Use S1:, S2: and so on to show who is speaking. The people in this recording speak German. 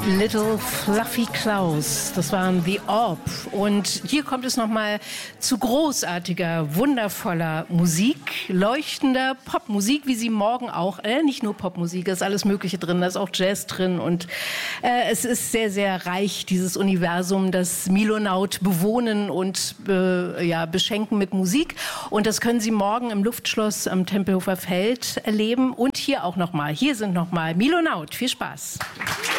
S1: Little Fluffy Clouds, das waren The Orb. Und hier kommt es nochmal zu großartiger, wundervoller Musik, leuchtender Popmusik, wie sie morgen auch, nicht nur Popmusik, ist alles Mögliche drin, da ist auch Jazz drin. Und es ist sehr, sehr reich, dieses Universum, das Milonaut bewohnen und beschenken mit Musik. Und das können Sie morgen im Luftschloss am Tempelhofer Feld erleben. Und hier auch nochmal, hier sind nochmal Milonaut. Viel Spaß.